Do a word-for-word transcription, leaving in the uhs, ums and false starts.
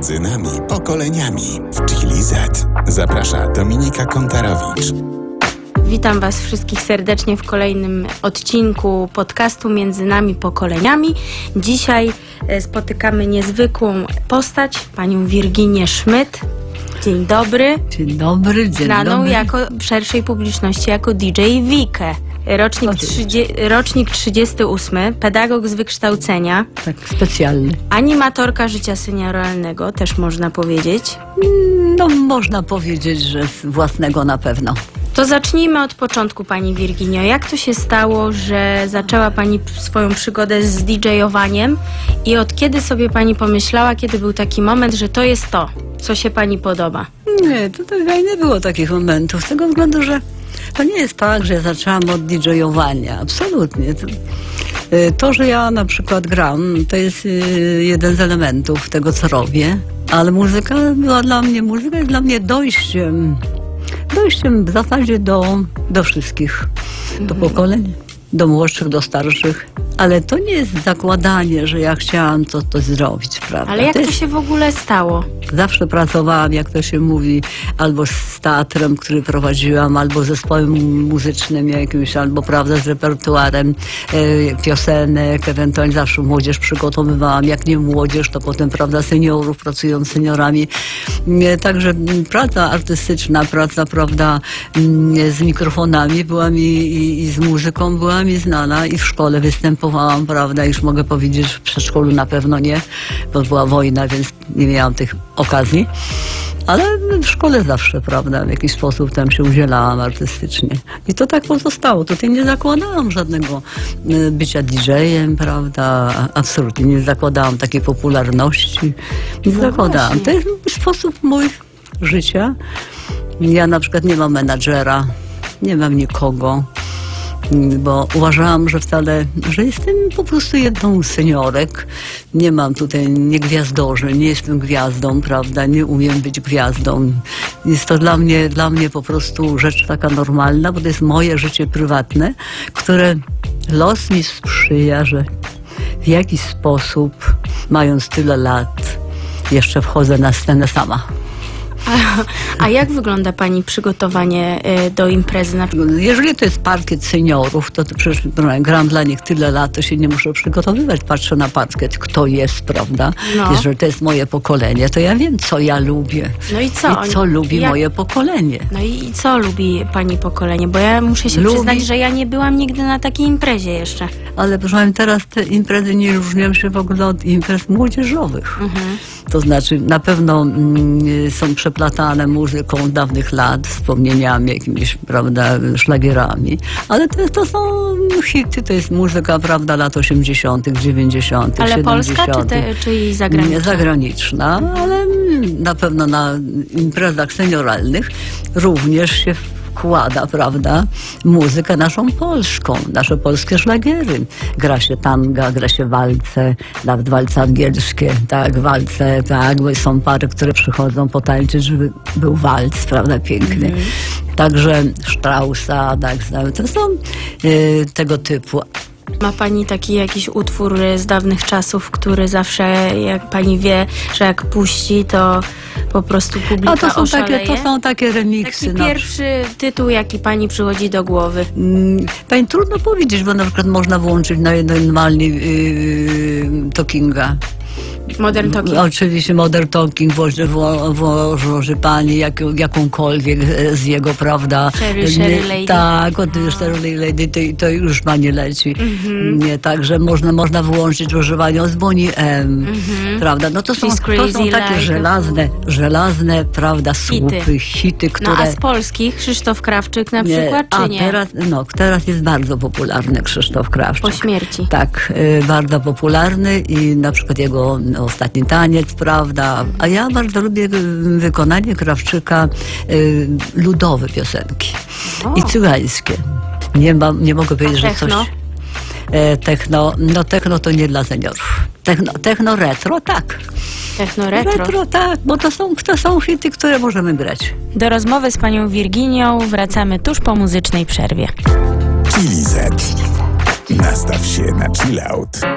między nami pokoleniami. W Chili Z zaprasza Dominika Kontarowicz. Witam Was wszystkich serdecznie w kolejnym odcinku podcastu Między nami pokoleniami. Dzisiaj spotykamy niezwykłą postać, panią Virginię Schmidt. Dzień dobry. Dzień dobry, dzień Znaną dobry. jako w szerszej publiczności jako D J Wikę. Rocznik, trzydzie, rocznik trzydziesty ósmy, pedagog z wykształcenia. Tak, specjalny. Animatorka życia senioralnego, też można powiedzieć. No, można powiedzieć, że z własnego na pewno. To zacznijmy od początku, pani Virginio. Jak to się stało, że zaczęła pani swoją przygodę z didżejowaniem i od kiedy sobie pani pomyślała, kiedy był taki moment, że to jest to, co się pani podoba? Nie, to tak nie było takich momentów, z tego względu, że to nie jest tak, że ja zaczęłam od didżejowania. Absolutnie. To, to, że ja na przykład gram, to jest jeden z elementów tego, co robię, ale muzyka była dla mnie, muzyka jest dla mnie dojściem, dojściem w zasadzie do, do wszystkich, do pokoleń, do młodszych, do starszych. Ale to nie jest zakładanie, że ja chciałam to, to zrobić, prawda? Ale jak to, to jest... się w ogóle stało? Zawsze pracowałam, jak to się mówi, albo z teatrem, który prowadziłam, albo zespołem muzycznym jakimś, albo, prawda, z repertuarem e, piosenek, ewentualnie zawsze młodzież przygotowywałam. Jak nie młodzież, to potem, prawda, seniorów, pracując z seniorami. E, także praca artystyczna, praca, prawda, m, z mikrofonami była mi i, i z muzyką była mi znana i w szkole występowałam, prawda, już mogę powiedzieć, że w przedszkolu na pewno nie, bo była wojna, więc nie miałam tych okazji, ale w szkole zawsze, prawda, w jakiś sposób tam się udzielałam artystycznie. I to tak pozostało. Tutaj nie zakładałam żadnego bycia didżejem, prawda, absolutnie nie zakładałam takiej popularności. Nie No zakładałam. właśnie. To jest sposób mój życia. Ja na przykład nie mam menadżera, nie mam nikogo, bo uważałam, że wcale, że jestem po prostu jedną z seniorek. Nie mam tutaj, nie gwiazdorzę, nie jestem gwiazdą, prawda, nie umiem być gwiazdą. Jest to dla mnie, dla mnie po prostu rzecz taka normalna, bo to jest moje życie prywatne, które los mi sprzyja, że w jakiś sposób, mając tyle lat, jeszcze wchodzę na scenę sama. A, a jak wygląda pani przygotowanie y, do imprezy? Na... Jeżeli to jest parkiet seniorów, to, to przecież gram dla nich tyle lat, to się nie muszę przygotowywać. Patrzę na parkiet, kto jest, prawda? No. Jeżeli to jest moje pokolenie, to ja wiem, co ja lubię. No i co? I co lubi Jak... moje pokolenie. No i co lubi pani pokolenie? Bo ja muszę się Lubi... przyznać, że ja nie byłam nigdy na takiej imprezie jeszcze. Ale proszę pani, teraz te imprezy nie różnią się w ogóle od imprez młodzieżowych. Mhm. To znaczy, na pewno mm, są przeplatane muzyką dawnych lat, wspomnieniami jakimiś, prawda, szlagierami, ale to, to są hity, to jest muzyka, prawda, lat osiemdziesiątych, dziewięćdziesiątych, Ale siedemdziesiątych. polska czy, te, czy zagraniczna? Nie, zagraniczna, ale na pewno na imprezach senioralnych również się wkłada, prawda, muzykę naszą polską, nasze polskie szlagiery. Gra się tanga, gra się walce, nawet walce angielskie, tak, walce, tak, bo są pary, które przychodzą potańczyć, żeby był walc, prawda, piękny. Mm. Także Straussa, tak, to są y, tego typu. Ma pani taki jakiś utwór z dawnych czasów, który zawsze, jak pani wie, że jak puści, to po prostu publika A to są oszaleje? takie, to są takie remiksy. Taki pierwszy tytuł, jaki pani przychodzi do głowy. Mm, Pani, trudno powiedzieć, bo na przykład można włączyć na normalnie yy, talkinga. Modern Talking. Oczywiście Modern Talking włoży, włoży pani jak, jakąkolwiek z jego, prawda? Sherry, Sherry Lady. Tak, od Sherry Lady to, to już pani leci. Mm-hmm. Nie, także można, można wyłączyć używanie z Bonnie M, mm-hmm. prawda? No to są, to są takie like żelazne, żelazne, prawda, słupy, hity, hity które... No a z polskich Krzysztof Krawczyk na nie, przykład, czy a nie? Teraz, no, teraz jest bardzo popularny Krzysztof Krawczyk. Po śmierci. Tak, y, bardzo popularny i na przykład jego no, Ostatni taniec, prawda? A ja bardzo lubię wykonanie Krawczyka y, ludowe piosenki O. i cygańskie. Nie, ma, nie mogę powiedzieć, A że coś... techno? E, techno, no techno to nie dla seniorów. Techno, techno retro, tak. Techno retro? Retro, tak, bo to są, to są hity, które możemy grać. Do rozmowy z panią Virginią wracamy tuż po muzycznej przerwie. Chili Z. Nastaw się na chill out.